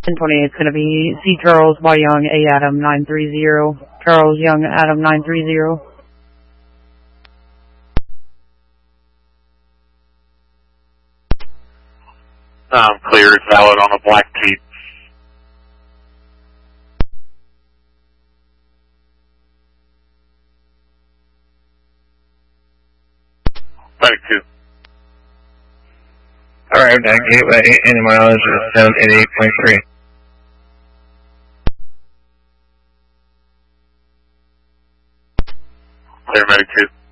1028 is going to be C. Charles Y. Young, A. Adam 930. Charles Young, Adam 930. Clear, it's valid on a black Jeep. Two. Arrived at Gateway, any mileage is 788.3. Clear, medic 2.